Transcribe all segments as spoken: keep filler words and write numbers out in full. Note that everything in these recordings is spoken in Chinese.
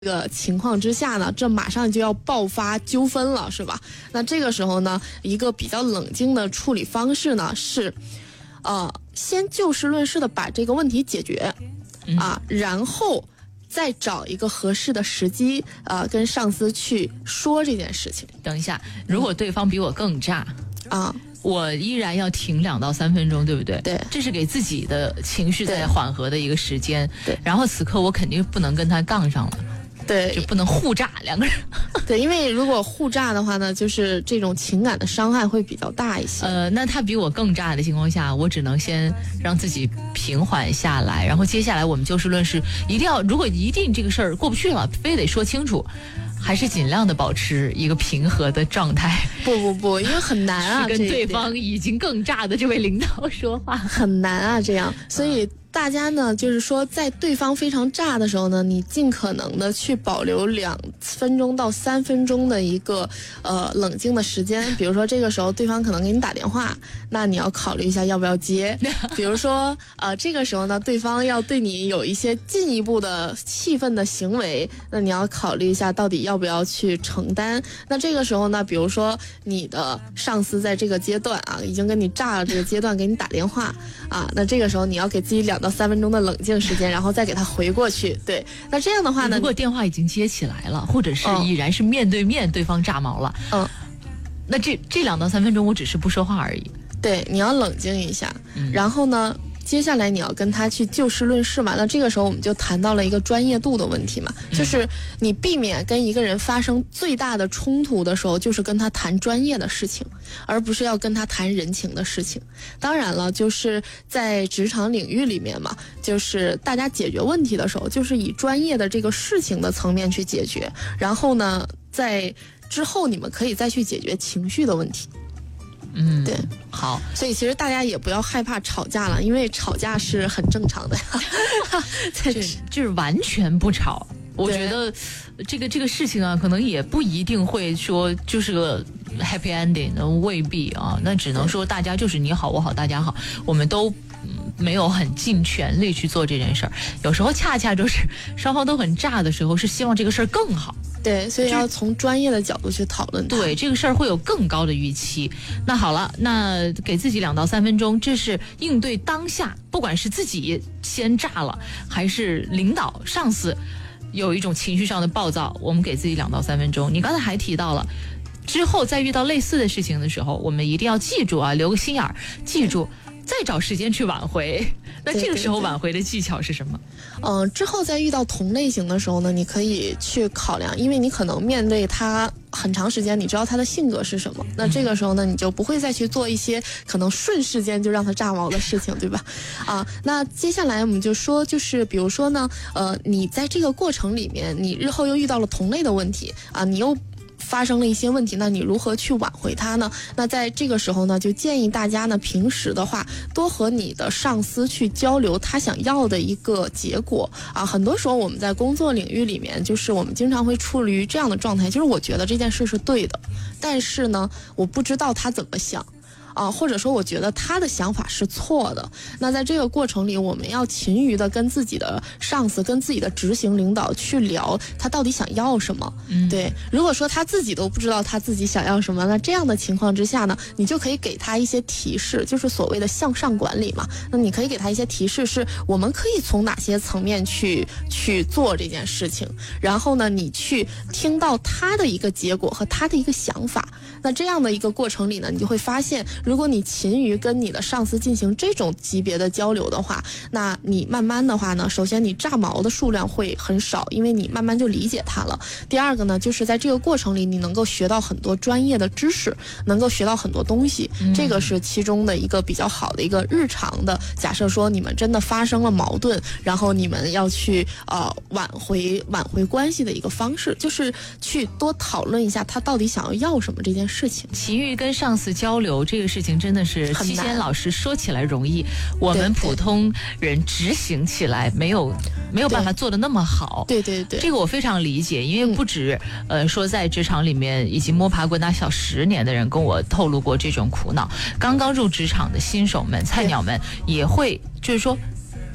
这个情况之下呢，这马上就要爆发纠纷了，是吧？那这个时候呢，一个比较冷静的处理方式呢是，呃，先就事论事的把这个问题解决，啊，然后再找一个合适的时机，呃，跟上司去说这件事情。 等一下，如果对方比我更炸啊， 我依然要停两到三分钟，对不对？ 对， 这是给自己的情绪在缓和的一个时间。 对， 然后此刻我肯定不能跟他杠上了。 对， 就不能互炸两个人。 对，因为如果互炸的话呢，就是这种情感的伤害会比较大一些。 呃，那他比我更炸的情况下，我只能先让自己平缓下来，然后接下来我们就事论事，一定要，如果一定这个事儿过不去了，非得说清楚。还是尽量的保持一个平和的状态。 不不不，因为很难啊， 是跟对方已经更炸的这位领导说话， 很难啊，这样，所以。大家呢，就是说，在对方非常炸的时候呢，你尽可能的去保留两分钟到三分钟的一个呃冷静的时间。比如说，这个时候对方可能给你打电话，那你要考虑一下要不要接。比如说，呃，这个时候呢，对方要对你有一些进一步的气愤的行为，那你要考虑一下到底要不要去承担。那这个时候呢，比如说你的上司在这个阶段啊，已经跟你炸了这个阶段给你打电话啊，那这个时候你要给自己两到三分钟的冷静时间，然后再给他回过去。对，那这样的话呢， 如果电话已经接起来了，或者是已然是面对面对方炸毛了，嗯，那这这两到三分钟我只是不说话而已。 对，你要冷静一下，嗯、然后呢，接下来你要跟他去就事论事嘛。那这个时候我们就谈到了一个专业度的问题嘛，嗯、就是你避免跟一个人发生最大的冲突的时候，就是跟他谈专业的事情，而不是要跟他谈人情的事情。当然了，就是在职场领域里面嘛，就是大家解决问题的时候，就是以专业的这个事情的层面去解决，然后呢，在之后你们可以再去解决情绪的问题。 嗯， 对， 好， 所以其实大家也不要害怕吵架了，因为吵架是很正常的呀。 就是就是完全不吵，我觉得这个这个事情啊，可能也不一定会说就是个 happy ending， 未必啊，那只能说大家就是你好我好大家好，我们都没有很尽全力去做这件事儿。有时候恰恰就是双方都很炸的时候，是希望这个事儿更好。 对，所以要从专业的角度去讨论。 对，这个事儿会有更高的预期。那好了，那给自己两到三分钟，这是应对当下，不管是自己先炸了，还是领导上司有一种情绪上的暴躁，我们给自己两到三分钟。你刚才还提到了，之后再遇到类似的事情的时候，我们一定要记住啊，留个心眼儿，记住。再找时间去挽回，那这个时候挽回的技巧是什么？ 嗯、呃，之后在遇到同类型的时候呢，你可以去考量，因为你可能面对他很长时间，你知道他的性格是什么，那这个时候呢，你就不会再去做一些可能瞬时间就让他炸毛的事情，对吧？啊，那接下来我们就说，就是比如说呢，呃，你在这个过程里面，你日后又遇到了同类的问题啊，你又发生了一些问题，那你如何去挽回它呢？那在这个时候呢，就建议大家呢，平时的话多和你的上司去交流他想要的一个结果啊。很多时候我们在工作领域里面，就是我们经常会处于这样的状态，就是我觉得这件事是对的，但是呢，我不知道他怎么想。啊，或者说我觉得他的想法是错的。那在这个过程里，我们要勤于的跟自己的上司、跟自己的执行领导去聊，他到底想要什么。嗯，对。如果说他自己都不知道他自己想要什么，那这样的情况之下呢，你就可以给他一些提示，就是所谓的向上管理嘛。那你可以给他一些提示，是我们可以从哪些层面去去做这件事情，然后呢，你去听到他的一个结果和他的一个想法。那这样的一个过程里呢，你就会发现，如果你勤于跟你的上司进行这种级别的交流的话，那你慢慢的话呢，首先你炸毛的数量会很少，因为你慢慢就理解它了。第二个呢，就是在这个过程里，你能够学到很多专业的知识，能够学到很多东西，嗯、这个是其中的一个比较好的一个日常的。假设说你们真的发生了矛盾，然后你们要去呃挽回挽回关系的一个方式，就是去多讨论一下他到底想要要什么这件事情。 勤于跟上司交流这个事情真的是七仙老师说起来容易，我们普通人执行起来没有没有办法做得那么好。 对对对， 这个我非常理解，因为不止、嗯、呃说在职场里面已经摸爬滚打小十年的人跟我透露过这种苦恼，刚刚入职场的新手们、菜鸟们也会，就是说。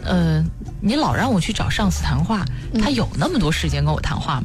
呃，你老让我去找上司谈话，他有那么多时间跟我谈话吗？